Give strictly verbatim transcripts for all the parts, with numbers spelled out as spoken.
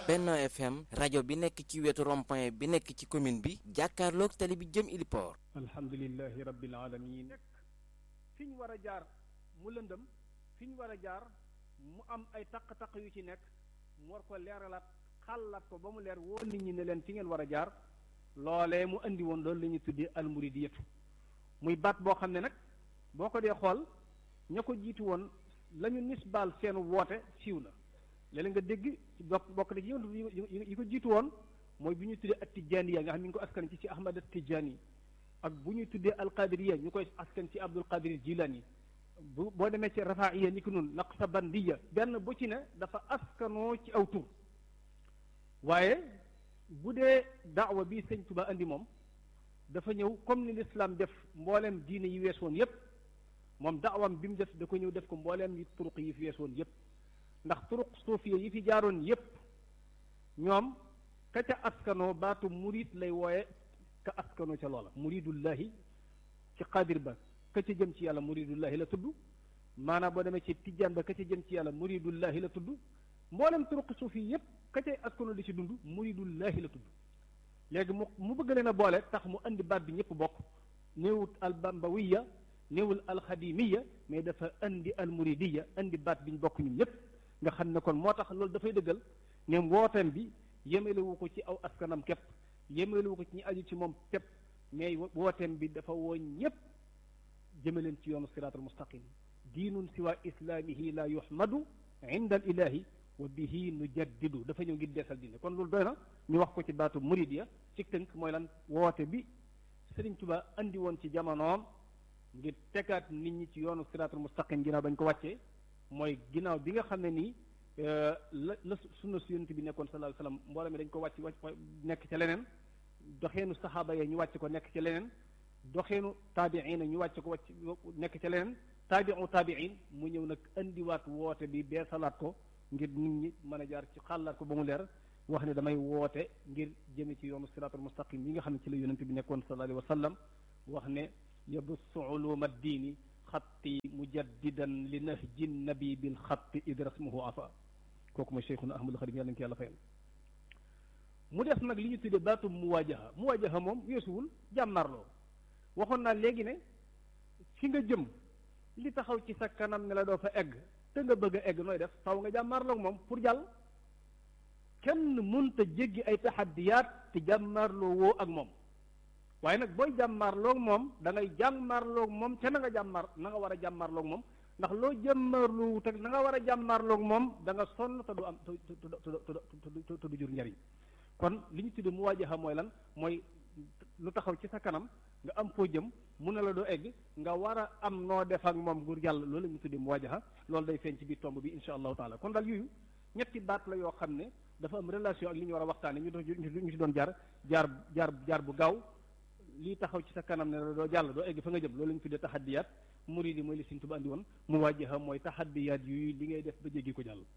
Benno F M rajo bi nekk ci wetu rond-point bi nekk ci commune bi jàkkaarloog tali bi jëm Iliport. alhamdulillahi rabbil alamin fi ñu war a jaar mu lëndëm fi ñu war a jaar mu am ay taq-taq yu ci nekk mu war ko leeralaat xàllaat ko ba mu leer woo nit ñi ne leen fi ngeen war a jaar loolee mu andi woon loolu la ñuy tuddee almuridiyatu muy baat boo xam ne nag boo ko dee xool ña ko jiitu woon la ñu nisbaal seenu woote siiw na léeg-léeg nga dégg ci bokk bokk na ci yi ko jiitu woon mooy bu ñuy tuddee at tijaaniya nga xam ne ñu ngi ko askan ci ci Ahmad at Tijaani ak bu ñuy tuddee alqadiriya ñu koy askan ci Abdul Qadir Jilani bu boo demee ci rafaiya ni ki noonu naqsabandiya benn bu ci ne dafa askanoo ci aw tur waaye bu dee daawa bi sëñ Tuba andi moom dafa ñëw comme ni l'islam def mbooleem diine yi wees woon yépp moom daawam bi mu def da ko ñëw def ko mbooleem yi turuq yi fi wees woon yépp ndax turuq suufiya yi fi jaaroon yépp ñoom ka ca askanoo baatu murid lay wooye ka askanoo ca loola muridullahi ci qadir ba ka ca jëm ci yàlla muridullahi la tudd maanaam boo demee ci tijjaan ba ka ca jëm ci yàlla muridullahi la tudd mboolem turuq suufi yépp ka ca askanoo di ci dund muridullahi la tudd léegi mu mu bëgg leen a boole tax mu andi baat bi ñëpp bokk néewut albambawiya néewul alxadimiya mais dafa andi almuridiya andi baat bi ñu bokk ñun ñëpp nga xam ne kon moo tax loolu dafay dëggal ne wooteem bi yemelewu ko ci aw askanam képp yemelewu ko ci ñi aju ci moom képp mais wooteem bi dafa woo ñëpp jëmaleen ci yoonu siraatal mustaqim diinun siwa islaamihi la yuhmadu inda al ilahi wa bihi nujaddidu dafa ñëw ngir deesal diine kon loolu doy na ñu wax ko ci baatu muridiya ci tënk mooy lan woote bi Sëriñ Tuba andi woon ci jamonoom ngir tegaat nit ñi ci yoonu siraatal mustaqim ginnaaw bañ ko wàccee mooy ginnaaw bi nga xam ne nii la la sunna su yonent bi nekkoon sallallahu alayhi wasallam mbooloo mi dañ ko wàcc wàcc nekk ca leneen doxeenu saxaaba ya ñu wàcc ko nekk ca leneen doxeenu taabiin ñu wàcc ko wàcc nekk ca leneen taabiu taabiin mu ñëw nag indiwaat woote bi bee salaat ko ngir nit ñi mën a jaar ci xàllaat ko ba mu leer wax ne damay woote ngir jëme ci yoonu siraatul mustaqim yi nga xam ne ci la yonent bi nekkoon sallallahu alayhi wasallam wax ne yabussu uluma diini xatti mujaddidan li nahji nabi bil xatti id rasmuhu afa kooku mooy cheikhuna ahmadul xadim yàlla nañu ko yàlla fayal mu des nag li ñu tuddee baatu muwajaha muwajaha moom weesuwul jàmmarloo waxoon naa léegi ne fi nga jëm li taxaw ci sa kanam ne la doo fa egg te nga bëgg a egg nooy def faw nga jàmmarloo moom pour jàll kenn mënta jéggi ay taxaddiyaat te jàmmarloo woo ak moom waaye nag booy jàmmarloog moom da ngay jàmmarloog moom te na nga jàmmar na nga war a jàmmarloog moom ndax loo jàmmarloo te na nga war a jàmmarloog moom da nga sonn te du am te te te du jur njariñ kon li ñu tuddee muwaajaha mooy lan mooy lu taxaw ci sa kanam nga am foo jëm mu ne la doo egg nga war a am noo def ak moom gur jàll loolu la ñu tuddee muwaajaha loolu day feeñ ci biir tomb bi insha allahu taala kon daal yooyu ñetti baat la yoo xam ne dafa am relation ak li ñu war a waxtaane ñu doon ñu ci doon jaar jaar jaar jaar bu gaaw lii taxaw ci sa kanam ne la doo jàll doo egg fa nga jëm loolu la ñu tuddee taxaddiyaat muridi mooy li Sëriñ Tuubaa andi woon muwaajaha mooy taxaddiyaat yuy li ngay def ba jéggi ko jàll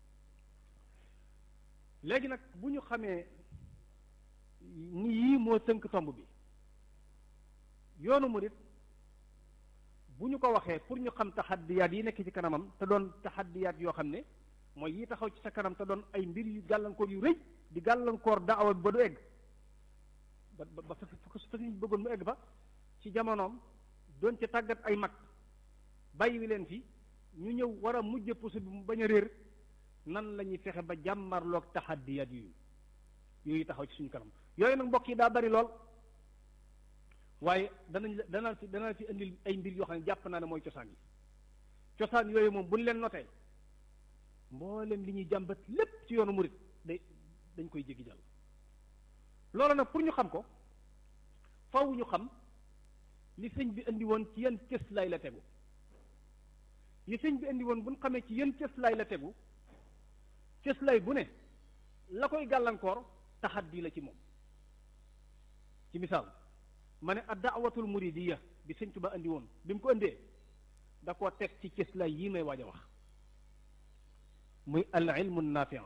léegi nag bu ñu xamee ni yii moo tënk tomb bi yoonu murid bu ñu ko waxee pour ñu xam taxaddiyaat yi nekk ci kanamam te doon taxaddiyaat yoo xam ne mooy yi taxaw ci sa kanam te doon ay mbir yu gàllankoor yu rëy di gàllankoor daawa bi ba du egg ba ba fa fa ñu bëggoon mu egg fa ci jamonoom doon ca tàggat ay mag bàyyi wi leen fi ñu ñëw war a mujj puso bi mu bañ a réer nan la ñuy fexe ba jàmmarloog taxaddiyaat yooyu yooyu taxaw ci suñu kanam yooyu nag mbokk yi daa bari lool waaye danañ la danaa fi danaa fi indil ay mbir yoo xam ne jàpp naa ne mooy cosaan yi cosaan yooyu moom bu ñu leen notee mboolem li ñuy jàmbat lépp ci yoonu murit day dañ koy jéggi jàll loolu nag pour ñu xam ko faw ñu xam li sëñ bi indi woon ci yan cëslaay la tegu li sëñ bi indi woon bu ñu xamee ci yan cëslaay la tegu cëslaay bu ne la koy gàllankoor taxaddi la ci moom ci misaal ma ne ad daawatul muridiya bi sëñ Tuba indi woon bi mu ko indee da koo teg ci cëslaay yii may waaj a wax muy al ilmu naafi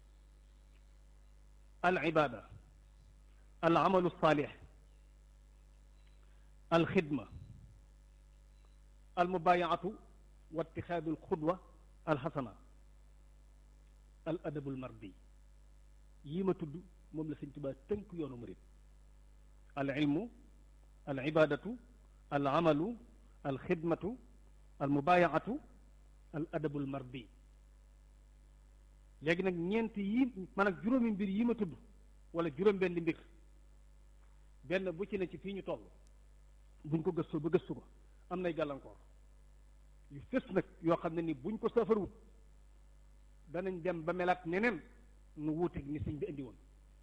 al ibada al amalu saalix al xidma al mubayaatu wa itixaadu al xudwa al xasana al adabu al mardi yii ma tudd moom la Sëñ Tuubaa tënk yoonu murid al ilmu al ibadatu al amalu al xidmatu al mubayaatu al adabul mardi léegi nag ñeent yii maanaam juróomi mbir yi ma tudd wala juróom-benn mbir benn bu ci ne ci fii ñu toll buñ ko gëstoo ba gëstu ko am nay gàllankoor yu fës nag yoo xam ne ni buñ ko safarwut danañ dem ba melaat neneen nu wuuteeg ni sëñ bi indi woon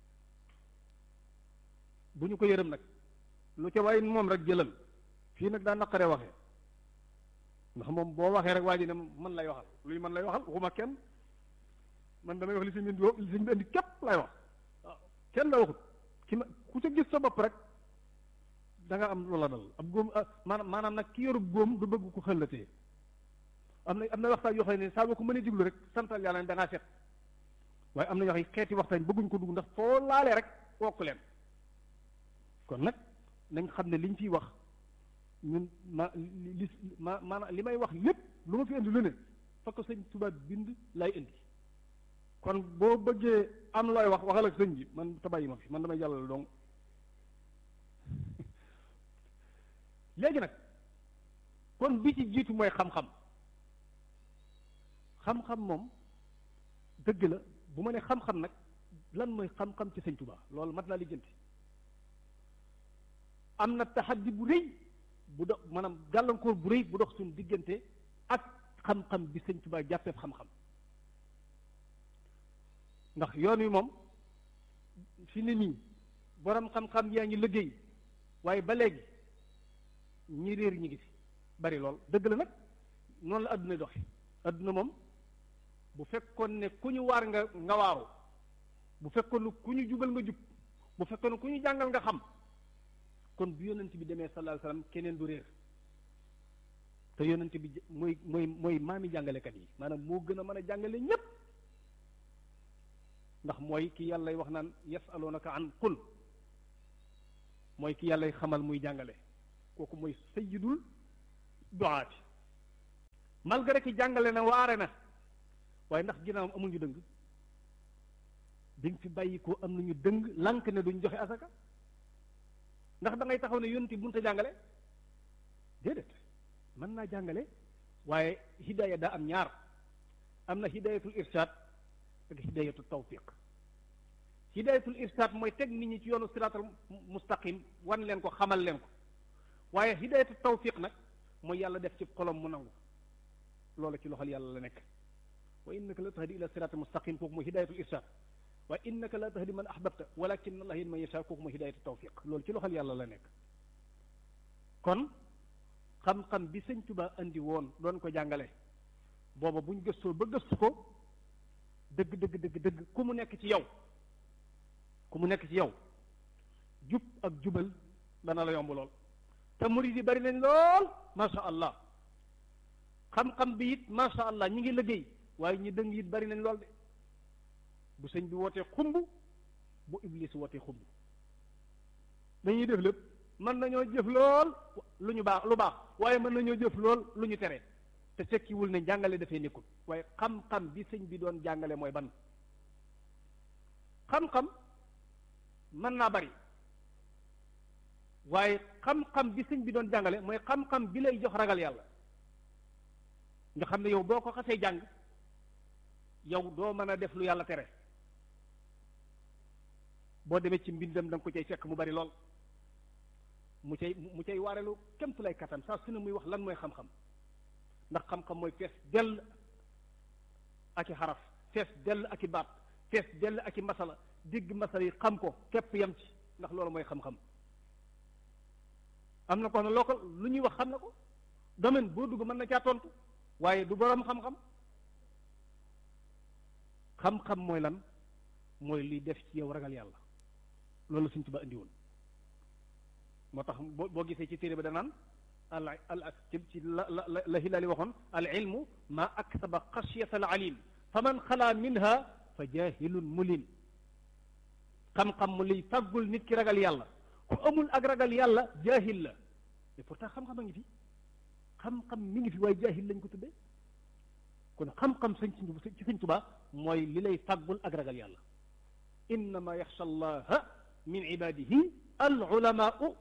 bu ñu ko yërëm nag lu ca waaye moom rek jëlal fii nag daa naqaree waxee ndax moom boo waxee rek waa ji ne man lay waxal luy man lay waxal waxuma kenn man damay wax li sëñ bi indi li sëñ bi indi képp lay wax waaw kenn la waxut ki ma ku ca gis sa bopp rek da nga am loola dal ab góom maanaam maanaam nag ki yorub góom du bëgg ko xëllatee am na am na waxtaan yoo xam ne saa boo ko mënee diglu rek santal yàlla ne da ngaa set waaye am na yoo xam ne xeeti waxtaan bëgguñ ko dugg ndax foo laalee rek wokk leen kon nag nañ xam ne liñ fiy wax ñun ma li ma maanaam li may wax lépp lu ma fi indi lu ne fa ko sëñ Tuubaa bind lay indi kon boo bëggee am looy wax waxal ak sëñ bi man tabayi ma fi man damay jàllale donc léegi nag kon bi ci jiitu mooy xam-xam xam-xam moom dëgg la bu ma ne xam-xam nag lan mooy xam-xam ci sëñ Tuubaa loolu mat naa lijjanti am na taxaddi bu rëy bu dox maanaam gàllankoor bu rëy bu dox suñu diggante ak xam-xam bi sëñ Tuubaa jàppeeb xam-xam ndax yoon wi moom fi ne nii borom xam-xam yaa ngi liggéey waaye ba léegi ñi réer ñi ngi fi bari lool dëgg la nag noonu la adduna doxe adduna moom bu fekkoon ne ku ñu waar nga nga waaru bu fekkoon ne ku ñu jubal nga jub bu fekkoon ne ku ñu jàngal nga xam kon bu yonent bi demee sallallahu alayhi wasallam keneen du réer te yonent bi mooy mooy mooy maami jàngalekat yi maanaam moo gën a mën a jàngale ñépp ndax mooy ki yàllay wax naan yasalunaka an qul mooy ki yàllay xamal muy jàngale kooku mooy sayyidul duaati malgré ki jàngale na waare na waaye ndax ginnaawam amul ñu dëng dañ fi bàyyi ko am nañu dëng lànk ne duñ joxe asaka ndax da ngay taxaw ne yonti bunta jàngale déedéet mën naa jàngale waaye hidaaya daa am ñaar am na hidayatul irshad ak hidayatul tawfiq hidayatul irshad mooy teg nit ñi ci yoonu siraatal mustaqim wan leen ko xamal leen ko waaye hidayatul tawfiq nag mooy yàlla def ci xolom mu nangu loolu ci loxol yàlla la nekk wa innaka la tahdi ila siraatal mustaqim kooku mooy hidayatul irshad waaye innaka la tahdi man ahbabta walakin allah yahdi man yasha kooku mooy hidayatul tawfiq loolu ci loxol yàlla la nekk kon xam-xam bi sëñ Tuubaa andi woon doon ko jàngale booba buñ gëstoo ba gëstu ko dëgg dëgg dëgg dëgg ku mu nekk ci yow ku mu nekk ci yow jub ak jubal dana la yomb lool te murid yi bari nañ lool masha allah xam-xam bi it masha allah ñi ngi liggéey waaye ñi dëng it bari nañ lool de bu sëñ bi wootee xumb bu iblis wootee xumb dañuy def lépp mën nañoo jëf lool lu ñu baax lu baax waaye mën nañoo jëf lool lu ñu tere te tekkiwul ne jàngale dafay nekkul waaye xam-xam bi sëñ bi doon jàngale mooy ban xam-xam mën naa bari waaye xam-xam bi sëñ bi doon jàngale mooy xam-xam bi lay jox ragal yàlla nga xam ne yow boo ko xasee jàng yow doo mën a def lu yàlla tere boo demee ci mbindam da nga ko cay fekk mu bari lool mu cay mu cay waarelu kémtu lay kattan saa su ne muy wax lan mooy xam-xam ndax xam-xam mooy fees dell ak i xaraf fees dell ak i baat fees dell ak i masala dégg masala yi xam ko képp yam ci ndax loolu mooy xam-xam am na ko ne loo ko lu ñuy wax xam na ko domaine boo dugg mën na caa tontu waaye du boroom xam-xam xam-xam mooy lan mooy liy def ci yow ragal yàlla loolu Sëñ Tuubaa indi woon moo tax boo boo gisee ci téere ba danaan al al ci ci la la la Hilaali waxoon al ilmu ma aksaba xashyata al alim fa man xalaa minha fa jahilun mulim xam-xam mu liy fàggul nit ki ragal yàlla ku amul ak ragal yàlla jaahil la mais pourtant xam-xam a ngi fi xam-xam mi ngi fi waaye jaahil lañ ko tuddee kon xam-xam sëñ ci Sëñ Tuubaa mooy li lay fàggul ak ragal yàlla innama yaxsha allaha min ibadihi al ulamaau.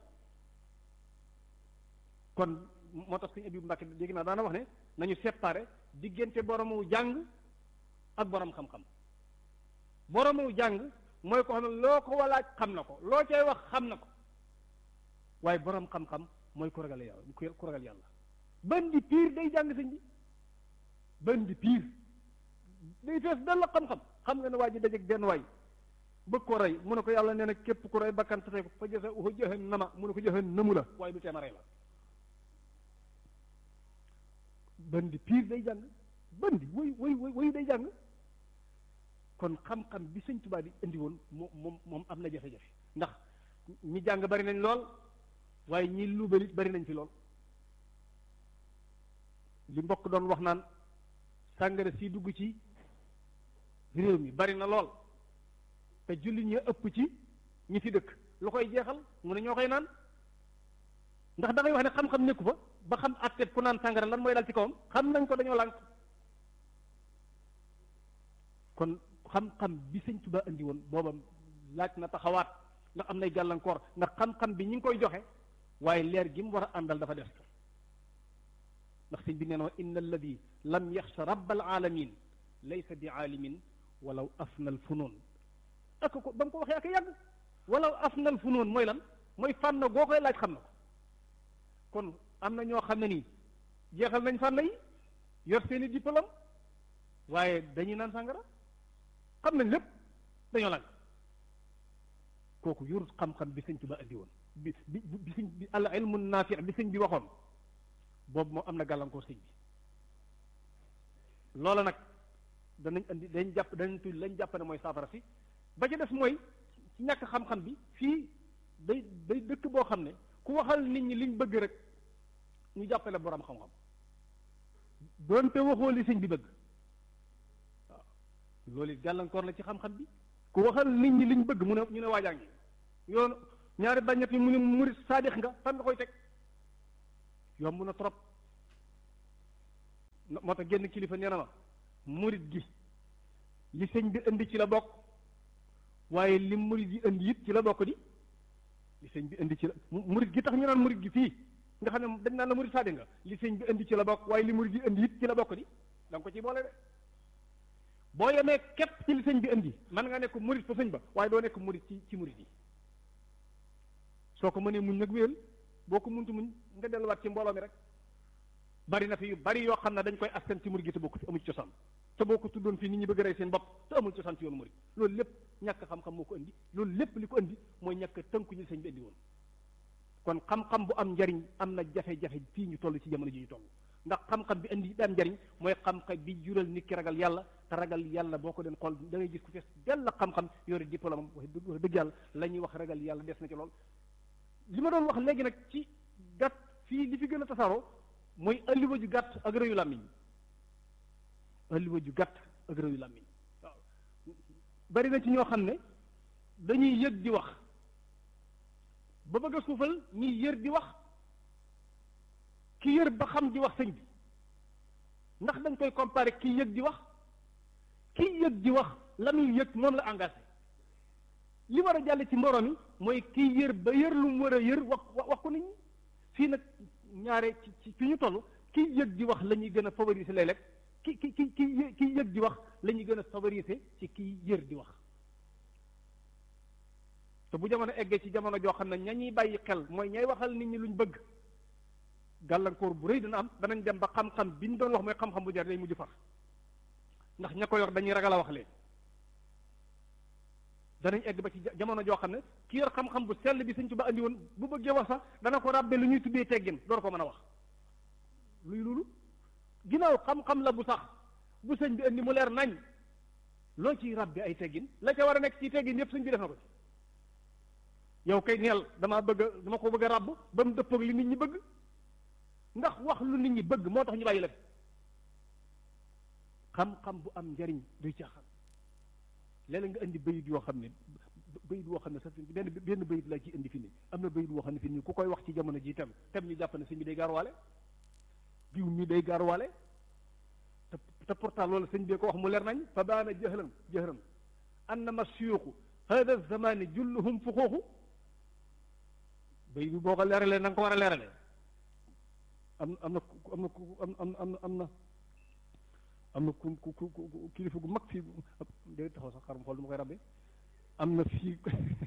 kon moo tax suñu Abibu Mbàkke dégg naa daana wax ne nañu séparé diggante boromu jàng ak borom xam-xam. boromu jàng mooy ko xam ne loo ko walaaj xam na ko loo cay wax xam na ko waaye borom xam-xam mooy ku ragal yàlla ku ragal yàlla. bandi piir day jàng sëñ bi bandi piir day fees dal la xam-xam. xam nga ne waa ji dajeeg benn waay bëgg ko rey mu ne ko yàlla nee na képp ku rey bakkan tase ko fa jësa uxu jahannama mu ne ko jahannamu la waaye du teema rey la. bandi piir day jàng bandi woy woy woy day jàng. kon xam-xam bi sëñ Tuubaa di indi woon moom moom am na jafe-jafe ndax ñi jàng bari nañ lool waaye ñi luubalit bari nañ fi lool. li mbokk doon wax naan sàngara si dugg ci réew mi bari na lool te jullit ñi ëpp ci ñi fi dëkk lu koy jeexal mu ne ñoo koy naan ndax da ngay wax ne xam-xam nekku fa ba xam àtteeb ku naan sàngara lan mooy dal ci kawam xam nañ ko dañoo lànk. kon xam-xam bi sëñ Tuubaa indi woon booba laaj na taxawaat ndax am nay gàllankoor ndax xam-xam bi ñi ngi koy joxe waaye leer gi mu war a àndal dafa des ndax sëñ bi nee na inna alladi lam yaxsha rabbal alamin laysa bi aalimin walaw afna al funoon ak ko ba mu ko waxee ak yàgg walaw afna al funoon mooy lan mooy fànn goo koy laaj xam na ko. kon am na ñoo xam ne nii jeexal nañ fànn yi yor seeni diplôme waaye dañuy naan sàngara xam nañ lépp dañoo laaj kooku yorut xam-xam bi sëñ Tuubaa andi woon bi bi bi sëñ bi al ilmu naafi bi sëñ bi waxoon boobu moo am na gàllankoor sëñ bi. loola nag danañ andi dañ jàpp danañ tudd lañ jàpp ne mooy saafara si ba ci des mooy ci ñàkk xam-xam bi fii day day dëkk boo xam ne ku waxal nit ñi liñ bëgg rek ñu jàppale borom xam-xam doonte waxoo li sëñ bi bëgg. loolu it gàllankoor la ci xam-xam bi ku waxal nit ñi liñ bëgg mu ne ñu ne waajaa ngi yoon ñaari baññet yi mu ne murit saadix nga fan nga koy teg yomb na trop. moo tax génn kilifa nee na ma murit gi li sëñ bi indi ci la bokk waaye li murit yi indi it ci la bokk di li sëñ bi indi ci la murit gi tax ñu naan murit gi fii nga xam ne dañ naan la murit saadix nga li sëñ bi indi ci la bokk waaye li murit yi indi it ci la bokk di da nga ko ci boole de. boo yemee képp ci li sëñ bi indi man nga nekk murit fa sëñ ba waaye doo nekk murit ci ci murit yi soo ko mënee muñ nag wéyal boo ko muntu muñ nga delluwaat ci mbooloo mi rek. bari na fi yu bari yoo xam ne dañ koy askan ci murit gi te bokk ci amul ci cosaan te boo ko tuddoon fii nit ñi bëgg a rey seen bopp te amul cosaan ci yoonu murit loolu lépp ñàkk xam-xam moo ko indi loolu lépp li ko indi mooy ñàkk tënku ñu sëñ bi indi woon. kon xam-xam bu am njariñ am na jafe-jafe fii ñu toll ci jamono ji ñu toll ndax xam-xam bi indi daan njariñ mooy xam-xam bi jural nit ki ragal yàlla te ragal yàlla boo ko den xool da ngay gis ku fees dell xam-xam yore diplôme am wax dëgg yàlla la ñuy wax ragal yàlla des na ci lool. li ma doon wax léegi nag ci gàtt fii li fi gën a tasaaroo mooy alliwa ju gàtt ak rëyu làmmiñ alliwa ju gàtt ak rëyu làmmiñ waaw bari na ci ñoo xam ne dañuy yëg di wax ba bëgg a suufal ñiy yër di wax ki yër ba xam di wax sëñ bi ndax dañ koy comparer ki yëg di wax ki yëg di wax la muy yëg moom la engagé li war a jàll ci mborom mi mooy ki yër ba yër lu mu war a yër wax wax ko nit ñi fii nag ñaare ci ci fi ñu toll ki yëg di wax la ñuy gën a favoriser léeg-léeg ki ki ki ki ki yëg di wax la ñuy gën a favoriser ci ki yër di wax te bu jamono eggee ci jamono joo xam ne ña ñuy bàyyi xel mooy ñay waxal nit ñi luñ bëgg gàllankoor bu rëy dina am danañ dem ba xam-xam bi ñu doon wax mooy xam-xam bu jar day mujj far ndax ña ko yor dañuy ragal a wax leen danañ egg ba ci jamono joo xam ne ki yor xam-xam bu sell bi Sëñ Tuubaa andi woon bu bëggee wax sax dana ko ràbbe lu ñuy tuddee teggin door ko mën a wax luy loolu ginnaaw xam-xam la bu sax bu sëñ bi andi mu leer nañ loo ciy ràbbe ay teggin la ca war a nekk ci teggin yëpp sëñ bi def na ko ci yow kay neel damaa bëgg a dama ko bëgg a ràbb ba mu dëppoog li nit ñi bëgg ndax wax lu nit ñi bëgg moo tax ñu bàyyi la fi xam-xam bu am njariñ duy caaxaan léeg-léeg nga indi bayit yoo xam ne bayit woo xam ne sax benn benn bayit laa ci indi fi nii am na bayit woo xam ne fi nii ku koy wax ci jamono ji tam tam ñu jàpp ne sëñ bi day gaaruwaale diw mi day gaaruwaale te te pourtant loolu sëñ bi ko wax mu leer nañ fa baana jëhran jëhran annama suyuuxu hada zamani julluhum fuxuuxu bay bi boo ko leeralee na nga ko war a leeralee am am na am na am am am am na am na ku ku ku kilifa gu mag fii day taxaw sax xaram xool du ma koy rabbe am na fii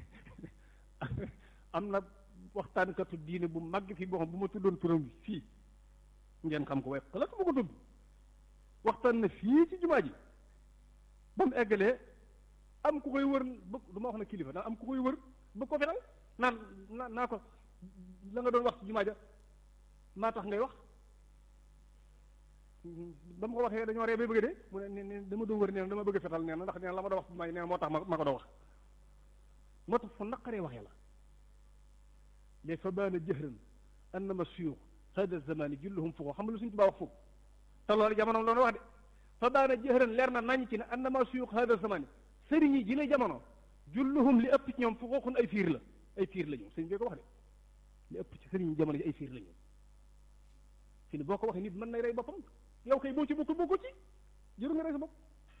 am na waxtaankatu diine bu mag fii boo xam bu ma tuddoon turam bi fii ngeen xam ko waaye xalaat ma ko tudd waxtaan na fii ci jumaa ji ba mu eggalee am ku koy wër ba du ma wax na kilifa ndax am ku koy wër ba ko fetal naan naa naa ko la nga doon wax ci jumaa ja maa tax ngay wax ba ma ko waxee dañoo ree bay bëgg de mu ne ne dama doon wër nee na dama bëgg fetal nee na ndax nee na la ma doon wax ci jumaa ji nee na moo tax ma ma ko doon wax moo tax fu naqaree waxee la léegi fa baana jëhran annama suyuux hada zamani julluhum fuko xam nga lu suñu tubaab wax foofu te loolu jamono loonu wax de fa baana jëhran leer na nañ ci ne annama suyuux hada zamani sëriñ yi ji la jamono julluhum li ëpp ci ñoom fuqooxun ay fiir la ay fiir la ñu sëriñ bi ko wax de li ëpp ci sëriñ yi jamono ji ay fiir la ñu fi ne boo ko waxee nit mën nay rey boppam yow kay boo ci bokkul bokkul ci jëru nga rey sa bopp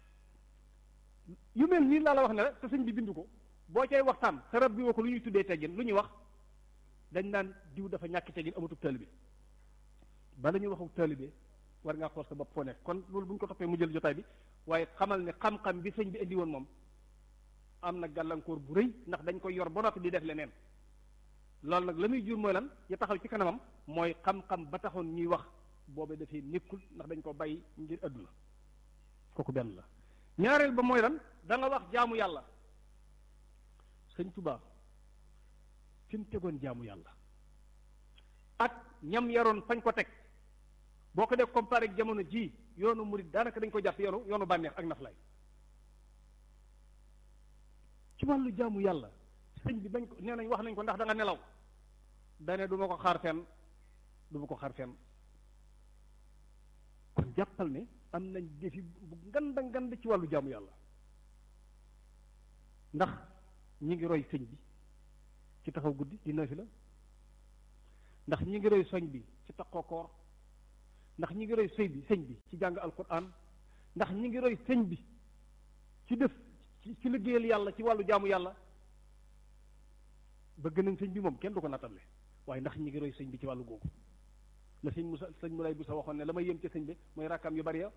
yu mel nii laa la wax ne la te sëñ bi bindu ko boo cay waxtaan te rab bi woo ko lu ñuy tuddee teggin lu ñuy wax dañ naan diw dafa ñàkk teggin amatub taalibe bala ñuy waxu taalibe war ngaa xool sa bopp foo nekk kon loolu bu ñu ko toppee mu jël jotaay bi waaye xamal ne xam-xam bi sëñ bi indi woon moom am na gàllankoor bu rëy ndax dañ koy yor ba noppi di def leneen loolu nag la muy jur mooy lan ya taxaw ci kanamam mooy xam-xam ba taxoon ñuy wax boobe dafay nekkul ndax dañ ko bàyyi ngir adduna kooku benn la ñaareel ba mooy lan da nga wax jaamu yàlla sëñ Tuubaa fi mu tegoon jaamu yàlla ak ñam yaroon fañ ko teg boo ko def comparé ak jamono ji yoonu murid daanaka dañ ko jàpp yoonu yoonu bànneex ak naflaay ci wàllu jaamu yàlla sëñ bi bañ ko nee nañ wax nañ ko ndax da nga nelaw dane du ma ko xaar fenn du ma ko xaar fenn kon jàppal ne am nañ defi bu nganda ngand ci wàllu jaamu yàlla ndax ñi ngi roy sëñ bi ci taxaw guddi di nafila ndax ñi ngi roy soñ bi ci taxaw koor ndax ñi ngi roy sëñ bi sëñ bi ci jàng alquran ndax ñi ngi roy sëñ bi ci def ci ci liggéeyal yàlla ci wàllu jaamu yàlla bëgg nañ sëñ bi moom kenn du ko nattable waaye ndax ñi ngi roy sëñ bi ci wàllu googu la sëñ Musa sëñ Mulaay bu sa waxoon ne la may yëm ci sëñ bi mooy rakkam yu bari ya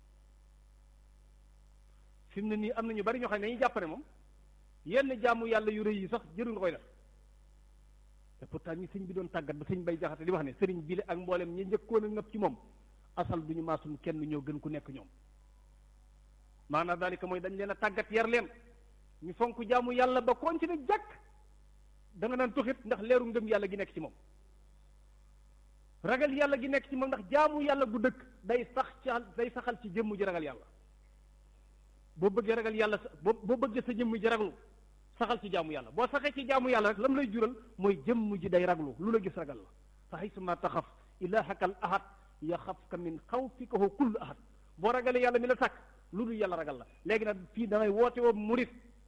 fi mu ne nii am na ñu bari ñoo xam ne dañuy jàpp ne moom yenn jaamu yàlla yu rëy yi sax jëru nga koy def te pourtant ñi sëñ bi doon tàggat ba sëñ bay jaxate di wax ne sëriñ bi ak mboolem ñi njëkkoon a ngëpp ci moom asal du ñu maasum kenn ñoo gën ku nekk ñoom maanaam daalika mooy dañ leen a tàggat yar leen ñu fonk jaamu yàlla ba koon ci ne jàkk da nga naan toxit ndax leeru ngëm yàlla gi nekk ci moom ragal yàlla gi nekk ci moom ndax jaamu yàlla gu dëkk day sax ci day saxal ci jëmm ji ragal yàlla boo bëggee ragal yàlla boo boo bëggee sa jëmm ji raglu saxal ci jaamu yàlla boo saxee ci jaamu yàlla rek lam lay jural mooy jëmm ji day raglu lu la gis ragal la fa haysuma taxaf ilaahakal ahad yaxafka min xawfikahu kullu ahad boo ragalee yàlla mi la sàkk lu dul yàlla ragal la léegi nag fii da ngay woote woo murit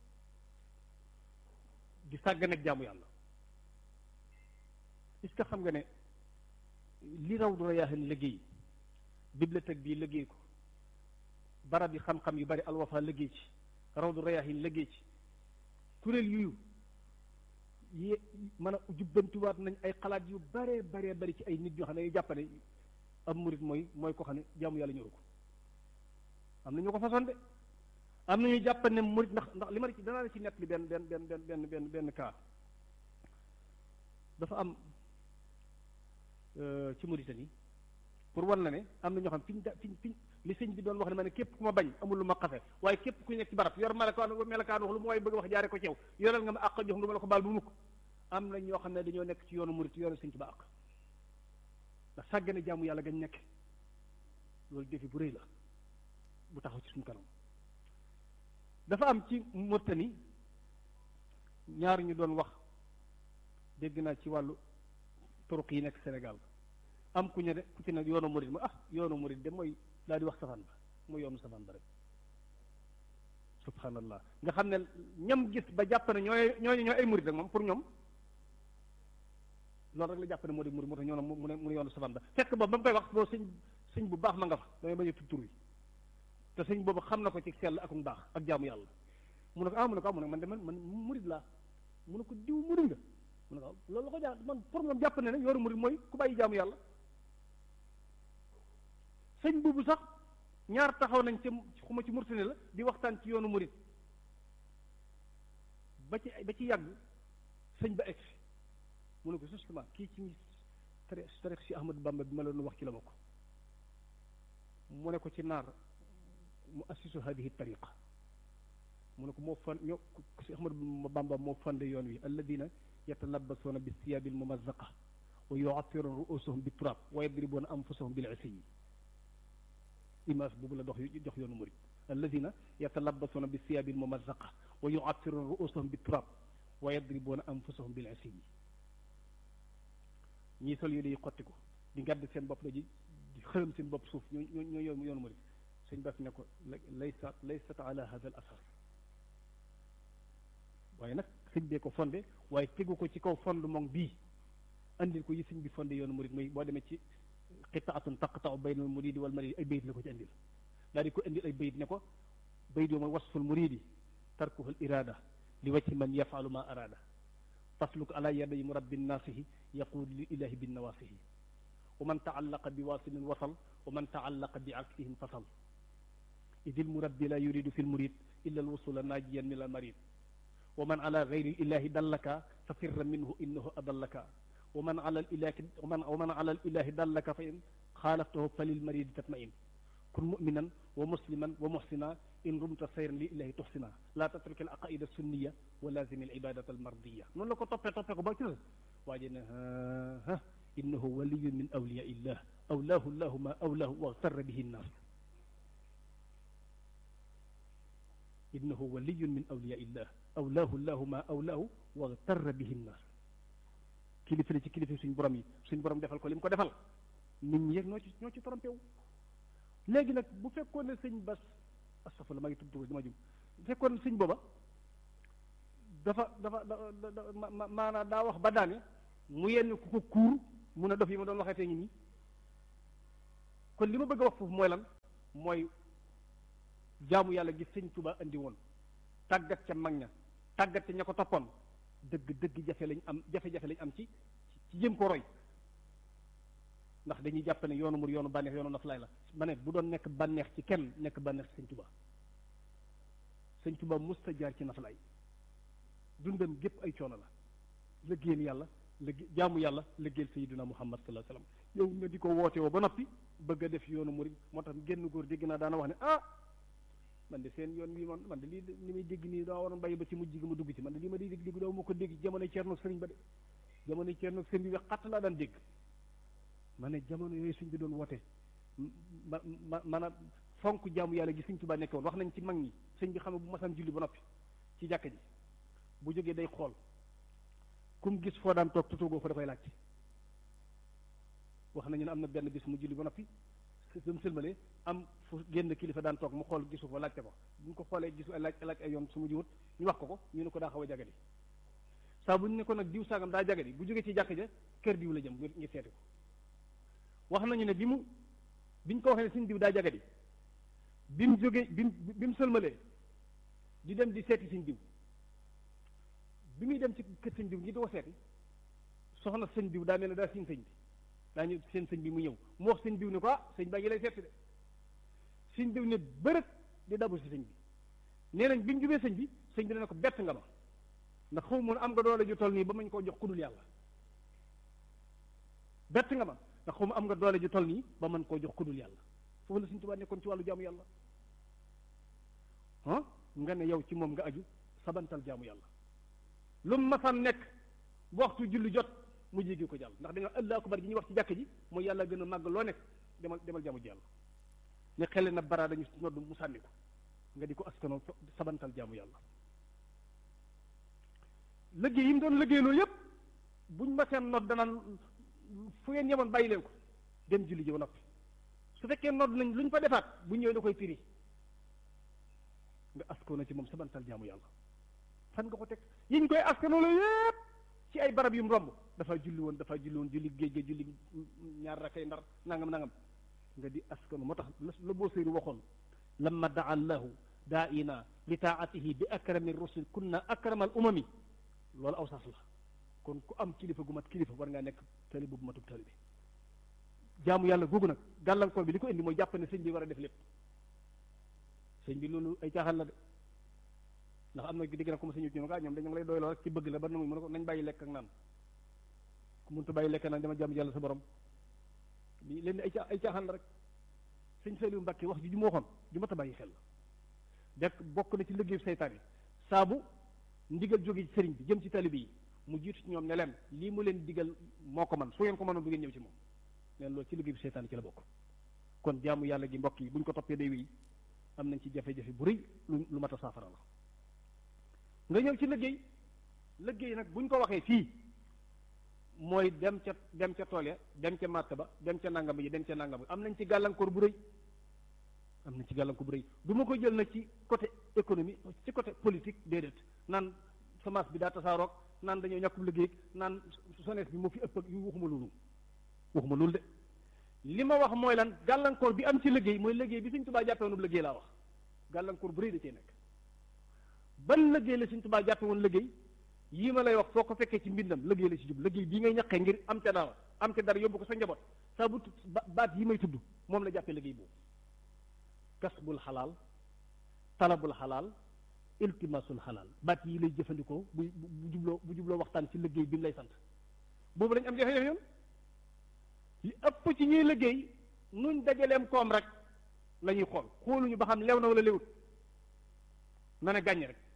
di sàgg nekk jaamu yàlla est-ce que xam nga ne li raw du rayaahin liggéey bibliothèque bii liggéey ko barab yi xam-xam yu bari alwafa liggéey ci raw du rayaahin liggéey ci kuréel yuyu yé mën a jubbantiwaat nañ ay xalaat yu bare bare bari ci ay nit ñoo xam ne yu jàpp ne am murit mooy mooy ko xam ne jaamu yàlla ñoru ko am na ñu ko façon de am na ñu jàpp ne murit ndax ndax li ma ci danaa la ci nett li benn benn benn benn benn benn benn cas dafa am ci Mauritanie pour wan la ne am na ñoo xam fi ñu fi fi li sëñ bi doon wax ne ma ne képp ku ma bañ amul lu ma xafe waaye képp ku nekk ci barab yor melakaan melakaan wax lu mu waaye bëgg wax jaare ko ci yow yoral nga ma àq jox nga ma la ko baal bu mukk am na ñoo xam ne dañoo nekk ci yoonu murit yoonu sëñ ci ba àq ndax sàggane jaamu yàlla gañ nekk loolu defi bu rëy la bu taxaw ci suñu kanam dafa am ci Mauritanie ñaar ñu doon wax dégg naa ci wàllu turuq yi nekk Sénégal am ku ñu de ku ci ne yoonu murid ma ah yoonu murid de mooy daal di wax safaan ba mooy yoonu safaan ba rek subhanallah nga xam ne ñam gis ba jàpp ne ñooy ñooy ñooy ay murid rek moom pour ñoom loolu rek la jàpp ne moo di murid moo tax ñoo mu ne mu ne yoonu safaan ba fekk boobu ba mu koy wax boo sëñ sëñ bu baax ma nga fa damay bañ a tudd tur wi te sëñ boobu xam na ko ci sell ak baax ak jaamu yàlla mu ne ko ah mu ne ko ah mu ne man de man man murid laa mu ne ko diw murid nga mu ne ko loolu la ko jaa man pour moom jàpp ne ne yoonu murid mooy ku bàyyi jaamu yàlla. sëñ boobu sax ñaar taxaw nañ ca xuma ci Mauritanie la di waxtaan ci yoonu murid ba ci ba ci yàgg sëñ ba egsi mu ne ko justement kii ci tarix si Ahmadu Bamba bi ma la doon wax ci la bokk mu ne ko ci naar mu assisu hadihi tariqa mu ne ko moo fan ñoo si Ahmadu Bamba moo fande yoon wi alladina yatalabasuuna bi siyabi almumazaqa wa yu'attiruna ru'usahum bi turab wa yadribuna anfusahum bil isiyi image boobu la dox jox yoonu murid alladina yatalabasuuna bi siyabi almumazaqa wa yu'attiruna ru'usahum bi turab wa yadribuna anfusahum bil isiyi ñii sol yooyu day xottiku di ngàdd seen bopp daji di xërëm seen bopp suuf ñoo ñoo ñoo yoonu murid sëñ Bass ne ko laysa laysat ala hada al asar waaye nag sëñ bee ko fondé waaye tegu ko ci kaw fondement bii andil ko yi sëñ bi fondé yoonu murid mooy boo demee ci qitaatun taqta'u bayna al muridi wal maridi ay bayit la ko ci andil daal di ko andil ay bayit ne ko bayit yoo mooy wasful muridi tarkuhu al irada li wajhi man yafalu ma arada tasluk ala yaday murabbi naasihi yaqul li ilahi bin nawaasihi wa man taallaqa bi waasilin wasal wa man taallaqa bi aksihim fasal idil murabbi la yuridu fi lmurid illa alwusula naajiyan min almarid wa man ala gayri ilahi dallaka fa firra minhu innahu adallaka wa man ala ilahi wa man ala ilahi dallaka fa in xaalaftahu fa lilmaridi tatmain kun muminan wa musliman wa muhsina in rumta sayran li ilahi tuxsina la tatruk al aqaida sunniya wa lazim al ibadata al mardiya noonu la ko toppee toppee ko ba ci la waa ji ne ha innahu waliyun min awliya illah awlaahu llahu ma awlaahu waxtarra bihi nnaas innahu waliyun min awliya illah awlaahu llahu ma awlaahu waxtarra bihi nnaas kilifa la ci kilifa suñ borom yi suñ borom defal ko li mu ko defal nit ñi yëg ñoo ci ñoo ci trompé wu léegi nag bu fekkoon ne sëñ Bass astafurlah maa ngi tudd tudd dama jum bu fekkoon ne sëñ booba dafa dafa da maanaam daa wax ba daane mu yenn ku ko kuur mun a dof yi ma doon waxee tey ngi nii kon li ma bëgg a wax foofu mooy lan mooy jaamu yàlla gi sëñ Tuba andi woon tàggat ca mag ña tàggat ca ña ko toppoon dëgg dëgg jafe lañ am jafe-jafe lañ am ci ci jëm ko roy ndax dañuy jàpp ne yoonu mur yoonu bànneex yoonu noflaay la ma ne bu doon nekk bànneex ci kenn nekk bànneex ci sëñ Tuba sëñ Tuba musta jaar ci noflaay dundam gépp ay coono la liggéeyal yàlla liggéey jaamu yàlla liggéeyal sayyidina Muhammad sallallahu alayhi wasallam yow nga di ko woote woo ba noppi bëgg a def yoonu murid moo tax génn góor dégg naa daana wax ne ah man de seen yoon wi man man de lii li may dégg nii daa waroon bàyyi ba ci mujj gi ma dugg ci man de lii ma di dégg dégg daaw moo ko dégg jamono Ceerno sëriñ ba de jamono Ceerno sëriñ bi xatt laa daan dégg ma ne jamono yooyu suñ bi doon woote ma ma maanaam fonk jaamu yàlla gi sëñ Tuubaa nekkoon wax nañ ci mag ñi sëñ bi xam ne bu masaan julli ba noppi ci jàkka ji bu jógee day xool kum gis foo daan toog tutugoo fa dafay laajte wax nañu ne am na benn bis mu julli ba noppi mu sëlmalee am fu génn kilifa daan toog mu xool gisu fa laajte ko bu ñu ko xoolee gisu ay laaj laaj ay yoon su mu jiwut ñu wax ko ko ñu ne ko daa xaw a jagadi saa bu ñu ne ko nag diw sangam daa jagadi bu jógee ci jàkka ja kër diw la jëm ngir seeti ko wax nañu ne bi mu bi ñu ko waxee ne suñ diw daa jagadi bi mu jógee bi mu bi mu sëlmalee di dem di seeti suñ diw bi muy dem ci kër sëñ diw ngi di ko seeti soxna sëñ diw daa mel ne daa siñ sëñ bi daa ñu seen sëñ bi mu ñëw mu wax sëñ diw ne ko ah sëñ baa ngi lay seeti de sëñ diw ne bërët di dabu si sëñ bi nee nañ bi ñu jubee sëñ bi sëñ bi ne ko bett nga ma ndax xaw ma am nga doole ju toll nii ba mañ koo jox kudul yàlla bett nga ma ndax xaw ma am nga doole ju toll nii ba mën koo jox kudul yàlla foofu la sëñ Tuubaa nekkoon ci wàllu jaamu yàlla ah nga ne yow ci moom nga aju sabantal jaamu yàlla lu mu masaan nekk bu waxtu julli jot mu jéggi ko jàll ndax da nga Allahu akbar ji ñuy wax ci jàkk ji mooy yàlla gën a màgg loo nekk demal demal jaamu ji yàlla ne xele na bara dañu nodd mu sànni ko nga di ko askanoo sabantal jaamu yàlla liggéey yi mu doon liggéey loolu yépp buñ ma seen nodd danaan fu ngeen yemoon bàyyi leen ko dem julli ji ba noppi su fekkee nodd nañ lu ñu fa defaat bu ñëwee da koy firi nga askanoo ci moom sabantal jaamu yàlla fan nga ko teg yi ñu koy askanoo la yépp ci ay barab yu mu romb dafa julli woon dafa julli woon julli géej géej julli ñaar rakay ndar nangam nangam nga di askanu moo tax la boo séeri waxoon lamma daa allahu daa ina li taatihi bi akrami rusul kunna akramal umami loolu aw sas la kon ku am kilifa gu mat kilifa war ngaa nekk tali bu matub tali bi jaamu yàlla googu nag gàllankoor bi li ko indi mooy jàpp ne sëñ bi war a def lépp sëñ bi loolu ay caaxaan la de ndax am na digg na ko ma sëñu ci ñoom ñoom dañu lay doyloo rek ci bëgg la ba nangu mën ko nañ bàyyi lekk ak naan ku mënta bàyyi lekk naan dama jàmm yàlla sa borom lii leen ay ay caaxaan la rek sëñ Saliou Mbacke wax ji ju ma waxoon ju ma ta bàyyi xel la dekk bokk na ci liggéeyu seytaan yi saabu ndigal jóge ci sëriñ bi jëm ci talibi yi mu jiitu ci ñoom ne leen lii mu leen digal moo ko man su ngeen ko mënoon du ngeen ñëw ci moom leen loolu ci liggéeyu seytaan yi ci la bokk kon jaamu yàlla gi mbokk yi buñ ko toppee day wéy am nañ ci jafe-jafe bu rëy lu lu mat a saafara la nga ñëw ci liggéey liggéey nag buñ ko waxee fii mooy dem ca dem ca tool ya dem ca màtt ba dem ca nangam yi dem ca nangam yi am nañ ci gàllankoor bu rëy am nañ ci gàllankoor bu rëy du ma ko jël nag ci côté économie ci côté politique déedéet naan semence bi daa tasaaroog naan dañoo ñàkkub liggéey naan sonees bi moo fi ëpp ak yu waxuma loolu waxuma loolu de li ma wax mooy lan gàllankoor bi am ci liggéey mooy liggéey bi Sëñ Tuubaa jàppe woon liggéey laa wax gàllankoor bu rëy da cee nekk ban liggéey la Sëñ Tuubaa jàppe woon liggéey yii ma lay wax foo ko fekkee ci mbindam liggéey la ci jub liggéey bii ngay ñaqee ngir am ca dara am ca dara yóbbu ko sa njaboot saa bu baat yi may tudd moom la jàppee liggéey boobu kasbul xalaal talabul xalaal iltimasul xalaal baat yi lay jëfandikoo bu bu jubloo bu jubloo waxtaan ci liggéey bi mu lay sant boobu lañ am jafe-jafe yoon li ëpp ci ñuy liggéey nuñ dajaleem koom rek la ñuy xool xooluñu ba xam lew na wala lewut na ne gàññ rek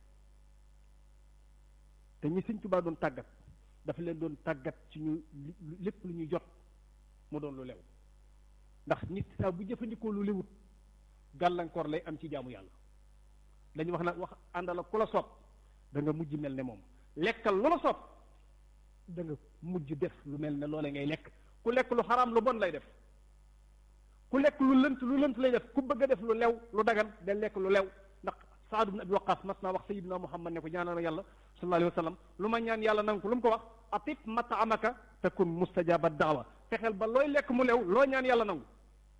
te ñi Sëñ Tuubaa doon tàggat dafa leen doon tàggat ci ñu lépp lu ñuy jot mu doon lu lew ndax nit saa bu jëfandikoo lu lewut gàllankoor lay am ci jaamu yàlla dañu wax nag wax àndal ak ku la soob da nga mujj mel ne moom lekkal lu la soob da nga mujj def lu mel ne loolee ngay lekk ku lekk lu xaraam lu bon lay def ku lekk lu lënt lu lënt lay def ku bëgg a def lu lew lu dagan de lekk lu lew ndax Saad ibn Abi Waqqas mas naa wax Sayyidina Muhammad ne ko ñaanal ma yàlla sallallahu alayhi wa sallam lu ma ñaan yàlla nangu ko lu mu ko wax atib mat'amaka takun mustajaba da'wa fexeel ba looy lekk mu lew loo ñaan yàlla nangu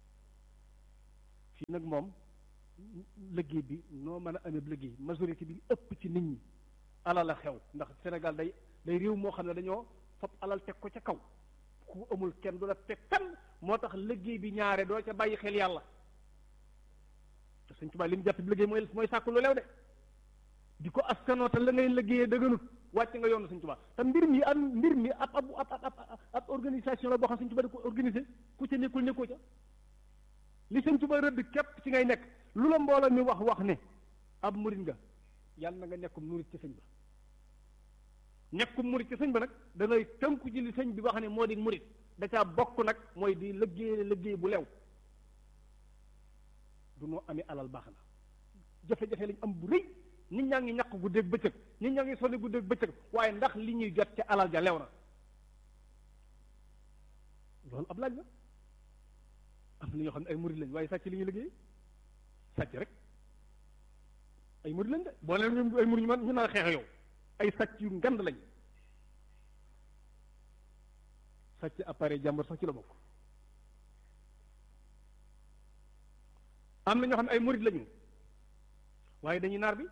fii nag moom liggéey bi noo mën a amee liggéey majorité bi ëpp ci nit ñi alal la xew ndax Sénégal day day réew moo xam ne dañoo fop alal teg ko ca kaw ku amul kenn du la teg kan moo tax liggéey bi ñaare doo ca bàyyi xel yàlla te Sëñ Tuubaa li mu jàpp bi liggéey mooy mooy sàkku lu lew de di ko askanoo te la ngay liggéeyee dëgganut wàcc nga yoonu Sëñ Tuubaa te mbir mi am mbir mi ab ab ab ab ab organisation la boo xam Sëñ Tuubaa da ko organisé ku ca nekkul nekkoo ca li Sëñ Tuubaa rëdd képp ci ngay nekk lu la mbooloo mi wax wax ne ab murit nga yàlla na nga nekkum murit ci sëñ ba nekkum murit ci sëñ ba nag danay tënku ci li sëñ bi wax ne moo di murit da caa bokk nag mooy di liggéey liggéey bu lew du noo amee alal baax na jafe-jafe lañ am bu rëy nit ñaa ngi ñàq guddeeg bëccëg nit ñaa ngi sonni guddeeg bëccëg waaye ndax li ñuy jot ca alal ja lew na loolu ab laaj la am na ñoo xam ne ay murit lañ waaye sàcc li ñuy liggéey sàcc rek ay murit lañ de boo leen ay murit ñu man ñu naan xeex yow ay sàcc yu ngand lañ sàcc appareil jàmbur sax ci la bokk am na ñoo xam ne ay murit lañu waaye dañuy naar bi